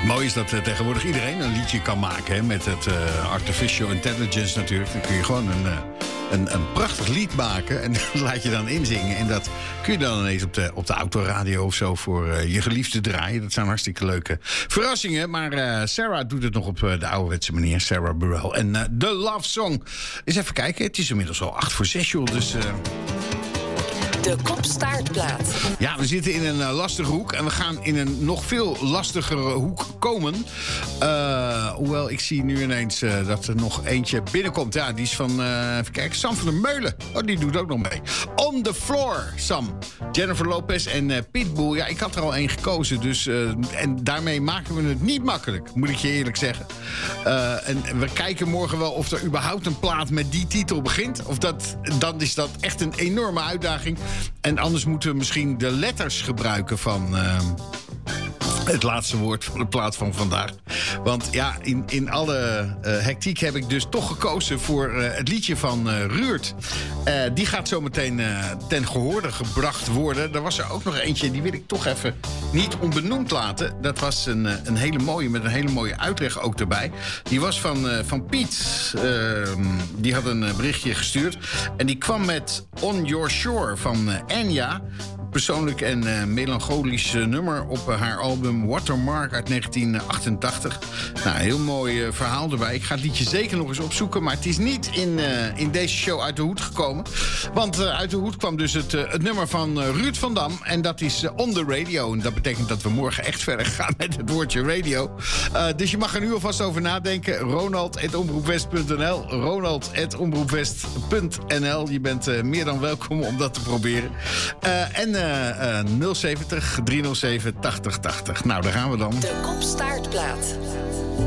Mooi is dat tegenwoordig iedereen een liedje kan maken. Hè, met het artificial intelligence natuurlijk. Dan kun je gewoon een prachtig lied maken. En dat laat je dan inzingen. En dat kun je dan ineens op de autoradio of zo voor je geliefde draaien. Dat zijn hartstikke leuke verrassingen. Maar Sarah doet het nog op de ouderwetse manier. Sarah Burrell. En The Love Song. Eens even kijken. Het is inmiddels al 5:08, joh. Dus... De Kop-Staartplaat. Ja, we zitten in een lastige hoek. En we gaan in een nog veel lastigere hoek komen. Hoewel, ik zie nu ineens dat er nog eentje binnenkomt. Ja, die is van, even kijken, Sam van der Meulen. Oh, die doet ook nog mee. On the Floor, Sam. Jennifer Lopez en Pitbull. Ja, ik had er al één gekozen. Dus, en daarmee maken we het niet makkelijk, moet ik je eerlijk zeggen. En we kijken morgen wel of er überhaupt een plaat met die titel begint. Of dan is dat echt een enorme uitdaging. En anders moeten we misschien de letters gebruiken van het laatste woord van de plaat van vandaag. Want ja, in alle hectiek heb ik dus toch gekozen voor het liedje van Ruurt. Die gaat zo meteen ten gehoorde gebracht worden. Er was er ook nog eentje, die wil ik toch even niet onbenoemd laten. Dat was een hele mooie, met een hele mooie uitleg ook erbij. Die was van Piet. Die had een berichtje gestuurd. En die kwam met On Your Shore van Enya. Persoonlijk en melancholisch nummer op haar album Watermark uit 1988. Nou, heel mooi verhaal erbij. Ik ga het liedje zeker nog eens opzoeken, maar het is niet in deze show uit de hoed gekomen. Want uit de hoed kwam dus het nummer van Ruud van Dam. En dat is On The Radio. En dat betekent dat we morgen echt verder gaan met het woordje radio. Dus je mag er nu alvast over nadenken. Ronald@omroepwest.nl. Ronald@omroepwest.nl. Je bent meer dan welkom om dat te proberen. En 070 307 8080. Nou, daar gaan we dan. De Kop-Staartplaat.